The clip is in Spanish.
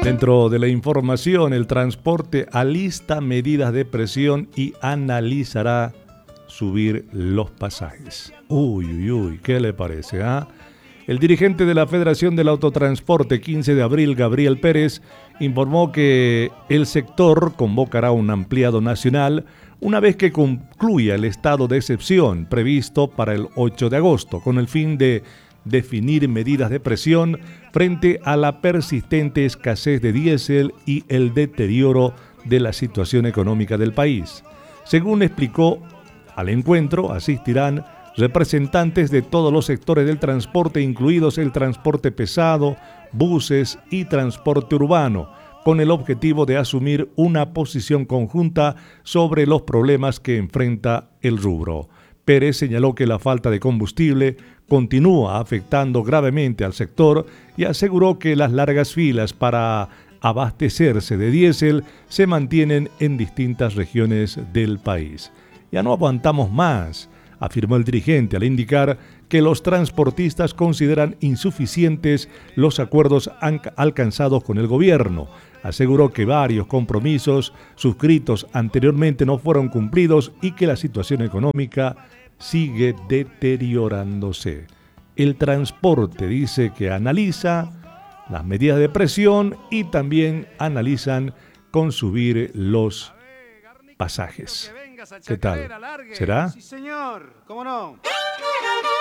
Dentro de la información, el transporte alista medidas de presión y analizará subir los pasajes. Uy, uy, uy, ¿qué le parece? El dirigente de la Federación del Autotransporte 15 de abril, Gabriel Pérez, informó que el sector convocará un ampliado nacional una vez que concluya el estado de excepción previsto para el 8 de agosto, con el fin de definir medidas de presión frente a la persistente escasez de diésel y el deterioro de la situación económica del país. Según explicó, al encuentro asistirán representantes de todos los sectores del transporte, incluidos el transporte pesado, buses y transporte urbano, con el objetivo de asumir una posición conjunta sobre los problemas que enfrenta el rubro. Pérez señaló que la falta de combustible continúa afectando gravemente al sector y aseguró que las largas filas para abastecerse de diésel se mantienen en distintas regiones del país. Ya no aguantamos más, afirmó el dirigente al indicar que los transportistas consideran insuficientes los acuerdos alcanzados con el gobierno. Aseguró que varios compromisos suscritos anteriormente no fueron cumplidos y que la situación económica sigue deteriorándose. El transporte dice que analiza las medidas de presión y también analizan con subir los pasajes. ¿Qué tal? ¿Será? Sí, señor. ¿Cómo no?